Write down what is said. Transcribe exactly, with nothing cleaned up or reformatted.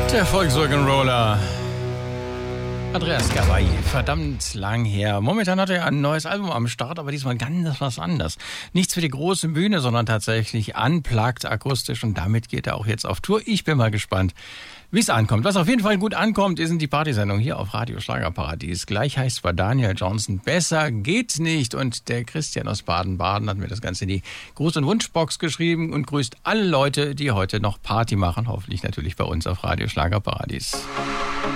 Der Volkswagen-Roller. Andreas Gabay, verdammt lang her. Momentan hat er ein neues Album am Start, aber diesmal ganz was anderes. Nichts für die große Bühne, sondern tatsächlich unplugged, akustisch, und damit geht er auch jetzt auf Tour. Ich bin mal gespannt, wie es ankommt. Was auf jeden Fall gut ankommt, ist die Partysendung hier auf Radio Schlagerparadies. Gleich heißt es bei Daniel Johnson, besser geht nicht. Und der Christian aus Baden-Baden hat mir das Ganze in die Gruß- und Wunschbox geschrieben und grüßt alle Leute, die heute noch Party machen. Hoffentlich natürlich bei uns auf Radio Schlagerparadies.